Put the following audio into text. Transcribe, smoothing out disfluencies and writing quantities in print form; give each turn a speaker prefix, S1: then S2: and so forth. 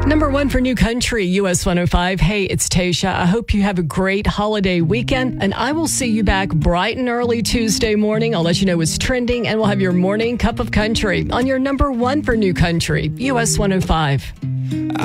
S1: Number one for New Country, US 105. Hey, it's Tasha. I hope you have a great holiday weekend, and I will see you back bright and early Tuesday morning. I'll let you know what's trending, and we'll have your morning cup of country on your number one for New Country, US 105.